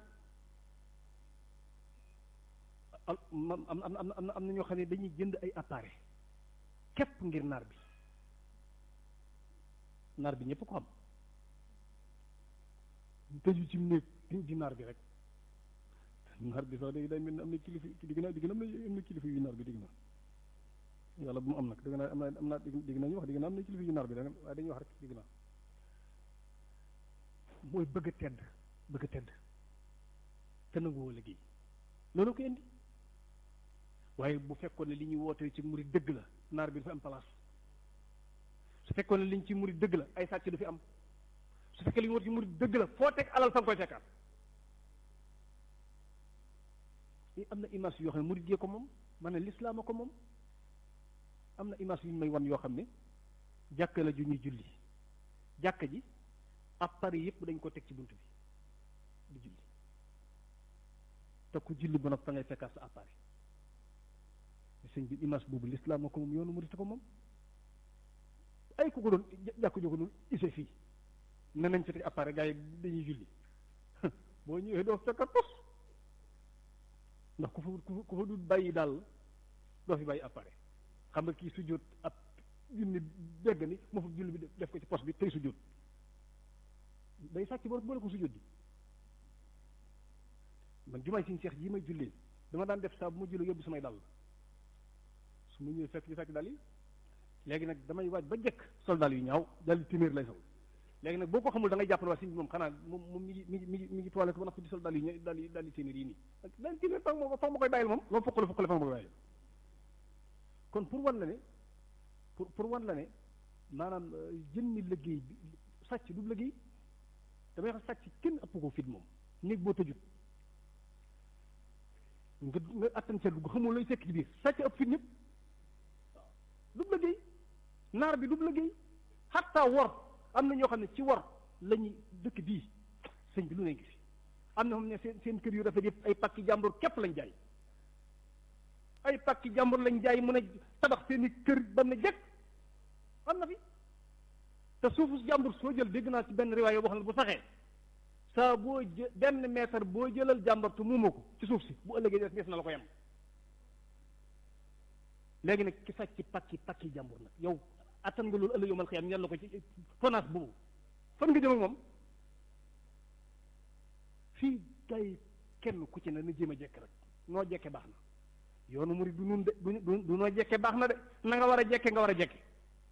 am am am am am na ñoo xam ne dañuy jënd ay appareil képp ngir naar bi naar bi ñëpp ko xam tëju ci néeg di naar bi rek naar bi sax léegi day mel ne am na kilifa digg naa digg na am na kilifa yu naar bi digg na yàlla bu mu am nag dégg naa am naa am naa digg nañu wax digg naa am na kilifa yu naar bi da waaye dañuy wax rek digg naa mooy bëgg a tedd bëgg a tedd te nanguwoo liggéey loolu ko indi waaye bu fekkoon ne li ñuy wootee ci murid dëgg la naar bi dafa am place su fekkoon ne li ñu ci murid dëgg la ay sàcc du fi am su fekkee li ñu woote ci murid dëgg la foo teg alal fa nga koy fekkaat am na image yoo xam ne murid yee ko moom ma ne lislaam a ko moom am na image yu ñu may wan yoo xam ne jàkka la ju ñuy julli jàkka ji appareil yëpp dañ ko teg ci bunt bi di julli te ku julli ba noppi fa ngay fekkaat sa appareil sëñ bi image boobu lislaam a ko moom yoonu murid ko moom ay ku ko doon jàkk jo ko doon ise fii ne nañ fi teg appareil gars yi dañuy julli boo ñëwee doo fekk tos ndax ku fa ku fa du bàyyi daal doo fi bàyyi appareil xam nga kii sujjóot ab junni dégg ni moo fa julli bi def ko ci poste bi tey sujjóot day sàcc boo boole ko sujjóot bi man jumaay siñ seex ji may jullee dama daan def saa bu ma jullee yóbbu samay dàll su ma ñëwee fekk ñu sàcc dàll yi léegi nag damay waaj ba jëkk sol dàll yu ñaaw dàll téeméer lay sol léegi nag boo ko xamul da ngay jàpp ne waa siñ bi moom xanaa moom moom mi ngi mi ngi mi ngi mi ngi toilette ba nag di sol dàll yu dàll yi dàll yi téeméer yi nii dàll téeméer fa ma fa ma koy bàyyil moom loolu fokkale fokkale fa ma koy bàyyil kon pour wan la ne pour pour wan la ne maanaam jëmmi liggéey bi sàcc du liggéey damay wax sàcc kenn ëpp ko fit moom néeg boo tëjut nga nga attan ca dugg xamul lay fekk ci biir sàcc ëpp fit ñëpp waaw du liggéey naar bi du liggéey xatta wor am na ñoo xam ne ci wor lañuy dëkk bii sëñ bi lu ne gis am na xam ne seen seen kër yu rafet yëpp ay pàkki jàmbur képp lañ jaay ay pàkki jàmbur lañ jaay mën a tabax seeni kër ba ne jekk am na fi te suufu jàmbur soo jël dégg naa ci benn riwaay yoo xam ne bu saxee saa boo jë benn mètre boo jëlal jàmbur te muumoo ko ci suuf si bu ëllëgee des des na la ko yem léegi nag ki sàcc ci pàkki pàkki jàmbur nag yow attan nga loolu ëllëg yow mal xiyam ñan la ko ci tonaas boobu fan nga jëm ak moom fii gay kenn ku ci ne na jéem a jekk rek noo jekke baax na yoonu murid du nun de du du noo jekke baax na de na nga war a jekke nga war a jekke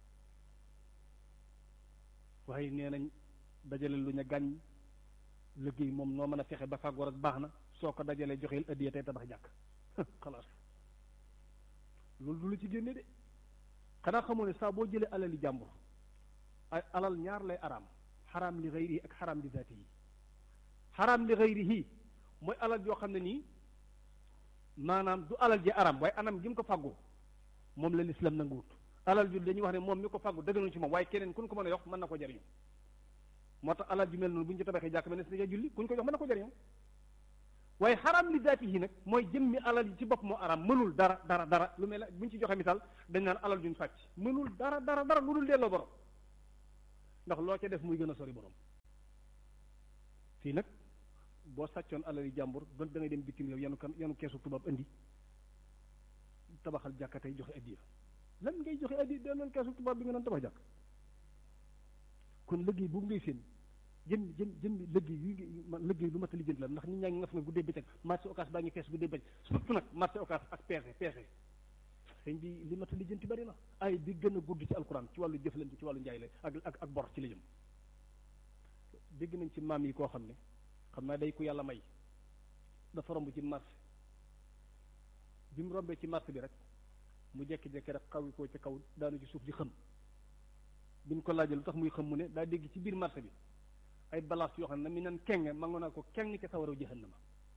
waaye nee nañ dajale lu ñu gàññ liggéey moom noo mën a fexe ba fàggoor ak baax na soo ko dajalee joxeel addiya tey tabax jàkk xalaas loolu du la ci génne de xanaa xamoo ne saa boo jëlee alali jàmbur ay alal ñaar lay araam xaraam li xayri ak xaraam li zaati yi xaraam li xayri mooy alal yoo xam ne nii maanaam du alal ji araam waaye anam gi mu ko fàggoo moom la lislaam nanguwut alal ju dañuy wax ne moom mi ko fàggu dëgg nañu ci moom waaye keneen ku ñu ko mën a yox mën na ko jariñu moo tax alal ju mel noonu bu ñu ci tabaxee jàkk mel ne si julli ku ñu ko jox mën na ko jariñu waaye xaraam li daati yi nag mooy jëmmi alal yi ci bopp moo araam mënul dara dara dara lu mel ne bu ñu ci joxe misaal dañ naan alal juñ sàcc mënul dara dara dara lu dul delloo borom ndax loo ca def muy gën a sori borom fii nag boo sàccoon alal yi jàmbur doon da ngay dem bitim réew yanu kan yanu keesu tubaab indi tabaxal jàkka tey joxe addiya lan ngay joxe addiya delloo keesu tubaab bi nga doon tabax jàkk kon liggéey boobu ngay seen jëm jëm jëm liggéey yi man liggéey lu mat a lijjanti la ndax nit ñaa ngi nga fa nga guddee bëccëg marché occas baa ngi fees guddee bëccëg surtout nag marché occas ak peese peese sëñ bi li mat a lijjanti bari na ay bi gën a gudd ci alquran ci wàllu jëflante ci wàllu njaay la ak ak ak bor ci la jëm dégg nañ ci maam yi koo xam ne xam naa day ku yàlla may dafa romb ci marché bi mu rombee ci marché bi rek mu jekki-jekki rek xawi koo ci kaw daanu ci suuf di xëm bi ñu ko laajee lu tax muy xëm mu ne daa dégg ci biir marché bi ay balaas yoo xam ne mi nan kenge ma nga naa ko keng ca sawaraw jahannama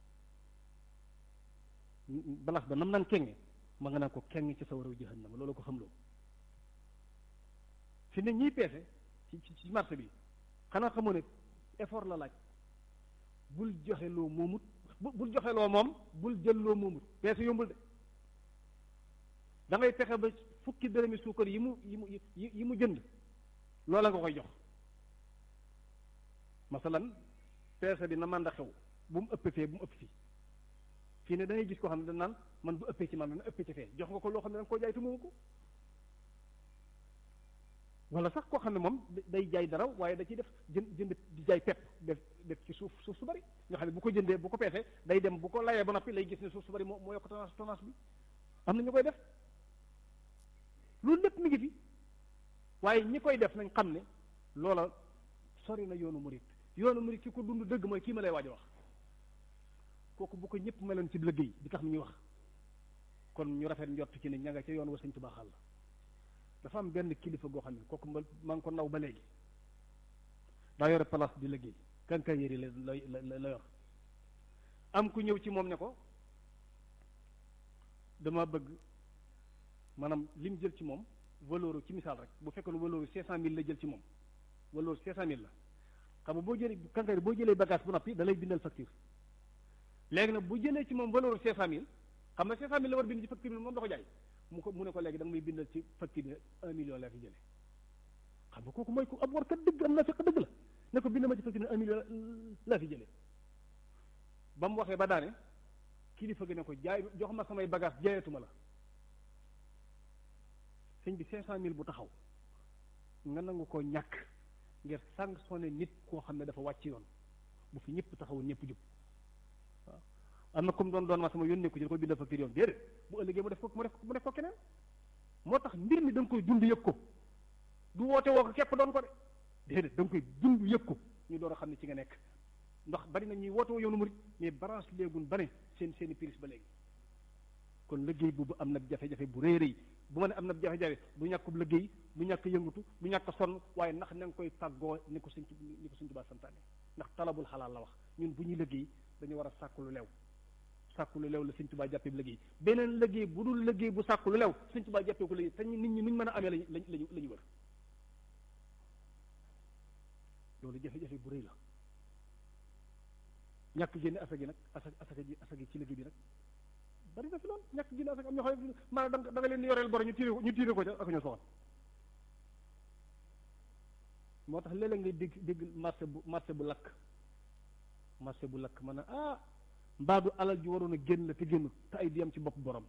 balaas ba nam nan kenge ma nga naa ko keng ca sawaraw jahannama loolu ko xamloo fi ne ñiy peese ci ci ci marché bi xanaa xamoo ne effort la laaj bul joxe loo moomut bul joxe loo moom bul jël loo moomut peese yombul de da ngay fexe ba fukki dërëmi suukar yi mu yi mu yi mu jënd loola nga koy jox masalan peese bi na manda xew bu mu ëpp fee bu mu ëpp fii fii ne da ngay gis koo xam ne da naan man bu ëppee ci man na ëppee ci fee jox nga ko loo xam ne da nga koo jaay te moomu ko wala sax koo xam ne moom day jaay dara waaye da ciy def jënd jënd di jaay pepp def def ci suuf suuf su bari nga xam ne bu ko jëndee bu ko peesee day dem bu ko layee ba noppi lay gis ne suuf su bari moo moo yokk tonnage tonnage bi am na ñu koy def loolu lépp mi ngi fi waaye ñi koy def nañ xam ne loola sori na yoonu murit yoonu murit ki ko dund dëgg mooy kii ma lay waaj a wax kooku bu ko ñëpp meloon ci liggéey bi tax mi ñuy wax kon ñu rafet njort ci ne ña nga ca yoon wa Sëñ Tuubaa xàll dafa am benn kilifa goo xam ne kooku ma maa ngi ko naw ba léegi daa yore place di liggéey kanka yéri la la la yor am ku ñëw ci moom ne ko dama bëgg maanaam li mu jël ci moom valeur ci misaal rek bu fekkoon valeur cinq cent mille la jël ci moom valeur cinq cent mille la xam nga boo jëlee kanka boo jëlee bagage bu noppi da lay bindal facture léegi nag bu jëlee ci moom valeur cinq cent mille xam nga cinq cent mille la war bind ci facture bi moom da ko jaay mu ko mu ne ko léegi da nga may bindal ci facture bi un million laa fi jëlee xam nga kooku mooy ku ab war kat dëgg am na fekk dëgg la ne ko bind ma ci facture bi un million laa fi jëlee ba mu waxee ba daane kilifa gi ne ko jaay jox ma samay bagage jaayatuma la sëñ bi cinq cent mille bu taxaw nga nangu koo ñàkk ngir sanctionné nit koo xam ne dafa wàcc yoon bu fi ñëpp taxawoon ñëpp jub waaw am na comme doon doon ma sama yónnee ko ci da koy bind facture yoon déedéet bu ëllëgee mu def ko mu def mu def ko keneen moo tax mbir mi da nga koy dund yëg ko du woote woo ko képp doon ko de déedéet da nga koy dund yëg ko ñu door a xam ne ci nga nekk ndax bari na ñuy woote woo yoonu murit mais branche léegun ba ne seen seeni prise ba léegi kon liggéey boobu am na jafe-jafe bu rëy rëy bu ma ne am na jafe-jafe du ñàkkub liggéey du ñàkk yëngutu du ñàkk sonn waaye ndax na nga koy tàggoo ni ko suñ ni ko suñ Tuubaa santaane ndax talabul xalaal la wax ñun bu ñuy liggéey dañu war a sàkku lu lew sàkku lu lew la Sëñ Tuubaa jàppee bu liggéey beneen liggéey bu dul liggéey bu sàkku lu lew Sëñ Tuubaa jàppee ko liggéey te nit ñi nuñ mën a amee lañ lañ lañu la ñu wër loolu jafe-jafe bu rëy la ñàkk génne asaka nag asaka asaka ji asaka ci liggéey bi nag bari na fi lool ñàkk génne asaka am ñoo xam ne maanaam da nga leen di yoreel bor ñu tiire ko ñu tiire ko ca ak ñoo soxal moo tax léeg-léeg ngay dégg dégg marché bu marché bu lakk marché bu lakk man a ah mbaadu alal ji waroon a génn la te génnut te ay diyam ci bopp borom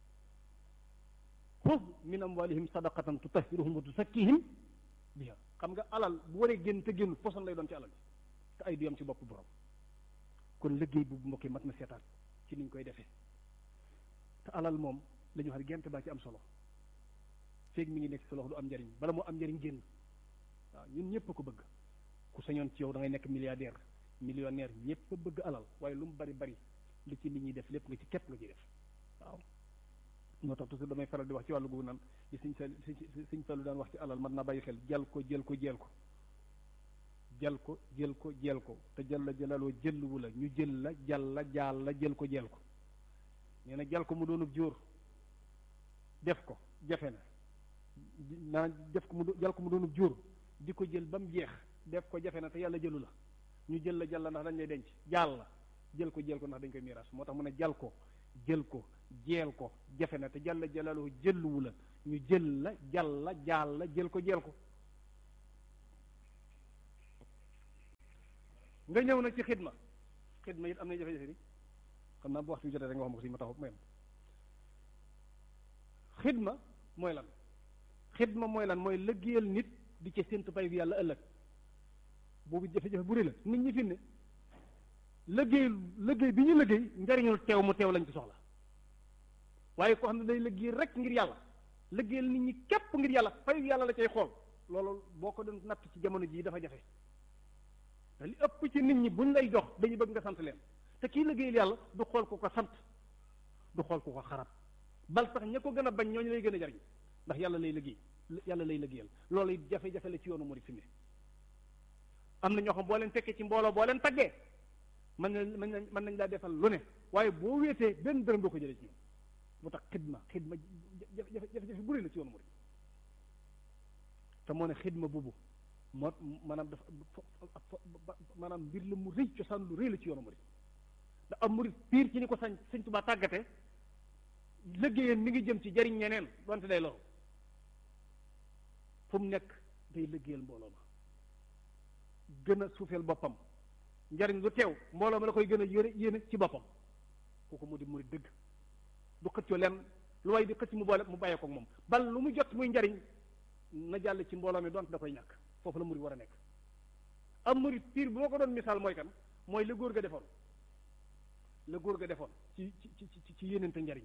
xuz min amwalihim sadaqatan tutahhiruhum wa tusakkihim biha xam nga alal bu waree génn te génnut poson lay doon ci alal ji te ay diyam ci bopp borom kon liggéey bu mbokk yi mat na seetaan ci niñ koy defee te alal moom la ñu wax gent baa ci am solo feeg mi ngi nekk sa loxo du am njariñ bala moo am njariñ génn waaw ñun ñëpp a ko bëgg ku sañoon ci yow da ngay nekk milliardaire millionnaire ñëpp a bëgg alal waaye lu mu bari bari li ci nit ñi def lépp nga ci képp nga ciy def waaw moo tax toujours damay faral di wax ci wàllu googu naan li siñ sa siñ fallu daan wax ci alal mën naa bàyyi xel jal ko jël ko jeel ko jal ko jël ko jeel ko te jal la jëlaloo jëlwu la ñu jël la jal la jaal la jël ko jeel ko nee na jal ko mu doonub jóor def ko jafe na naa def ko mu jal ko mu doonub jóor di ko jël ba mu jeex def ko jafe na te yàlla jëlu la ñu jël la jàll la ndax dañ lay denc jaal la jël ko jël ko ndax dañ koy miiras moo tax mu ne jal ko jël ko jeel ko jafe na te jàll jàllaloo jëluwu la ñu jël la jàll la jaal la jël ko jeel ko nga ñëw nag ci xidma xidma it am na jafe-jafe ni xam naa bu waxtu bi jotee rek nga wax ma ko si ma taxaw mayam xidma mooy lan xidma mooy lan mooy liggéeyal nit di ci séntu pay bi yàlla ëllëg boobu jafe-jafe bu rëy la nit ñi fi ne liggéey liggéey bi ñu liggéey njariñul teew mu teew lañ ci soxla waaye koo xam ne day liggéey rek ngir yàlla liggéeyal nit ñi képp ngir yàlla pay yàlla la cay xool loolu boo ko doon natt ci jamono jii dafa jafe te li ëpp ci nit ñi buñ lay jox dañuy bëgg nga sant leen te kii liggéeyal yàlla du xool ku ko sant du xool ku ko xarab bal sax ña ko gën a bañ ñooñu lay gën a jariñ ndax yàlla lay liggéey yàlla lay liggéeyal loolu it jafe-jafe la ci yoonu murid fi ne am na ñoo xam boo leen fekkee ci mbooloo boo leen taggee mën nañ mën nañ mën nañ laa defal lu ne waaye boo wéetee benn dërëm doo ko jëlee ci ñoom moo tax xidma xidma jafe-jafe bu rëy la ci yoonu murid te moo ne xidma boobu moo maanaam dafa maanaam mbir la mu rëy cosaan lu rëy la ci yoonu murid da am murid piir ci ni ko sañ Sëñ Tuubaa tàggate liggéeyam mi ngi jëm ci jariñ ñeneen donte day loolu fu mu nekk day liggéeyal mbooloo ma gën a suufeel boppam njariñ lu teew mbooloo ma la koy gën a yéene yéene ci boppam kooku mu di murid dëgg du xëccoo leen lu way di xëcc mu boole mu bàyyee ko moom bal lu mu jot muy njariñ na jàll ci mbooloo mi donte da koy ñàkk foofu la murid war a nekk am murid piir bu ma ko doon misaal mooy kan mooy la góor ga defoon la góor ga defoon ci ci ci ci yéenante njariñ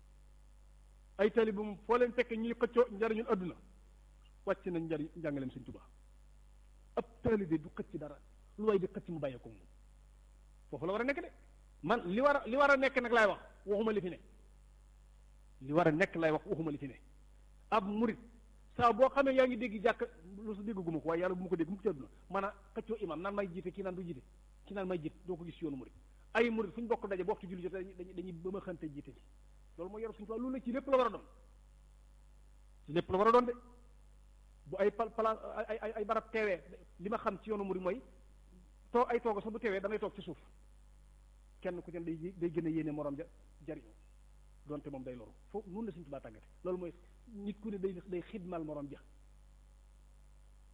ay taalibe moom foo leen fekk ñuy xëccoo njariñul adduna wàcc nañ njariñ njàngaleem Sëñ Tuubaa ab taalibe du xëcc dara lu way di xëcc mu bàyyee ko moom foofu la war a nekk de man li war a li war a nekk nag laay wax waxuma li fi ne li war a nekk lay wax waxuma li fi ne ab murid saa boo xamee yaa ngi dégg jàkk lu su dégg guma ko waaye yàlla bu ma ko dégg mu ci àdduna man a xëccoo imam naan may jiite kii naan du jiite kii naan may jiite doo ko gis ci yoonu murid ay murid fu ñu bokk daje bu waxtu julli jotee dañuy dañuy ba ma xante jiite ji loolu mooy yor suñu tool loolu la ci lépp la war a doon ci lépp la war a doon de bu ay pal pala ay ay ay barab teewee li ma xam ci yoonu murid mooy too ay tooga sax bu teewee da ngay toog ci suuf kenn ku ci day day gën a yéene morom ja jariñoo donte moom day loru foofu noonu la Sëñ Tuubaa tàggate loolu mooy nit ku ne day day xidmal morom ja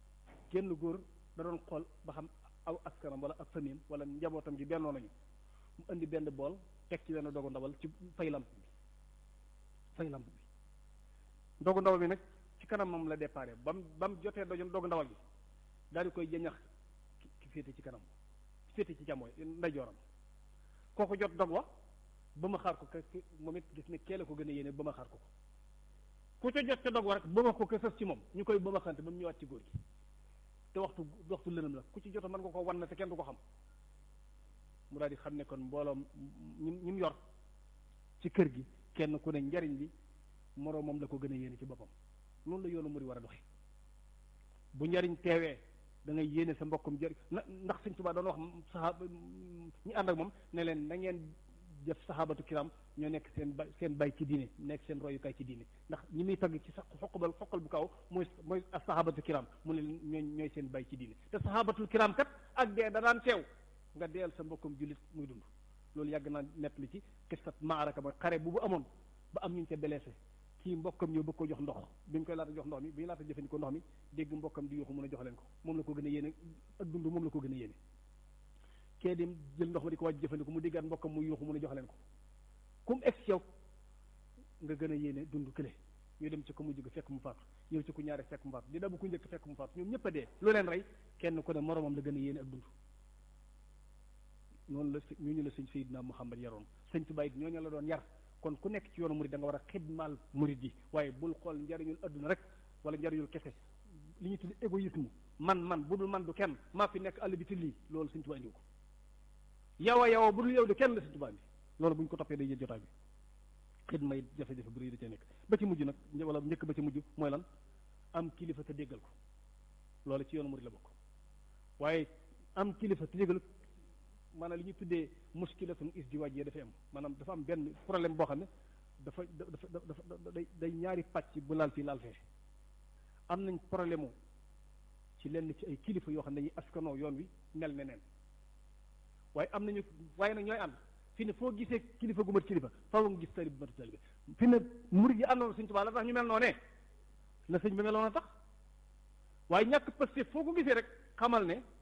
kenn góor da doon xool ba xam aw askanam wala ak famille wala njabootam gi bennoo nañu mu indi benn bool teg ci benn dogu ndawal ci fay lamp bi fay lamp bi dogu ndawal bi nag ci kanam moom la déparé ba mu ba mu jotee doju dogu ndawal bi daal di koy jëñax ki féete ci kanam féete ci jàmmooy ndeyjooram kooku jot dog wa ba ma xaar ko ka moom it gis ne kee la ko gën a yéene ba ma xaar ko ko ku ca jot ca dog wa rek ba ma ko ka sës ci moom ñu koy ba ma xante ba mu ñëwaat ci góor gi te waxtu waxtu lënam la ku ci jota mën nga ko wan na te kenn du ko xam mu daal di xam ne kon mbooloom ñi ñi mu yor ci kër gi kenn ku ne njariñ li moroomam la ko gën a yéene ci boppam noonu la yoonu muri war a doxe bu njariñ teewee da ngay yéene sa mbokkum jëriñ na ndax Sëñ Tuubaa doon wax saxaaba ñi ànd ak moom ne leen na ngeen def saxaabatu kiram ñoo nekk seen bay seen bay ci diine nekk seen royukaay ci diine ndax ñi muy tagg ci sax xoqbal xoqal bu kaw mooy mooy ak saxaabatu kiram mu ne ñooy ñooy seen bay ci diine te saxaabatul kiram kat ak dee da daan teew nga deel sa mbokkum jullit muy dund loolu yàgg naa nett li ci kisat maaraka mooy xare bu bu amoon ba am ñu ñu ca blessé kii mbokkam ñëw bëgg ko jox ndox bi ñu koy laata jox ndox mi bi ñu laata jëfandikoo ndox mi dégg mbokkam di yuuxu mën a jox leen ko moom la ko gën a yéene ak dund moom la ko gën a yéene kee dem jël ndox ma di ko wàcc jëfandikoo mu déggaat mbokkam muy yuuxu mën a jox leen ko kum ex yow nga gën a yéene dund kële ñu dem ci ko mu jóge fekk mu faatu ñëw ci ku ñaare fekk mu faatu di dabu ku njëkk fekk mu faatu ñoom ñëpp a dee lu leen rey kenn ku ne moromam la gën a yéene ak dund noonu la ñooñu la sëñ Seydina Muhammad yaroon sëñ Tuubaa it ñooñu la doon yar kon ku nekk ci yoonu murid da nga war a xidmaal murid yi waaye bul xool njariñul adduna rek wala njariñul kese li ñu tudd égoïsme man man bu dul man du kenn maa fi nekk àll bi ti lii loolu sëñ Tuubaa indiwu ko yow a yow bu dul yow du kenn la sëñ Tuubaa bi loolu bu ñu ko toppee day jël jotaay bi xidma yi jafe-jafe bu rëy da cee nekk ba ci mujj nag wala njëkk ba ci mujj mooy lan am kilifa te déggal ko loolu ci yoonu murid la bokk waaye am kilifa te déggal maanaam li ñu tuddee muskilatun isdiwaaj dafay am maanaam dafa am benn problème boo xam ne dafa dafa dafa day day ñaari pàcc bu laal fii laal fee am nañ problème mu ci lenn ci ay kilifa yoo xam ne dañuy askanoo yoon wi mel ne neen waaye am nañu waaye nag ñooy ànd fi ne foo gisee kilifa gu mat kilifa faaw nga gis talib bu mat talib fi ne murid yi àndoon Sëñ Tuubaa la tax ñu mel noonee na sëñ ba meloon a tax waaye ñàkk Pastef foo ko gisee rek xamal ne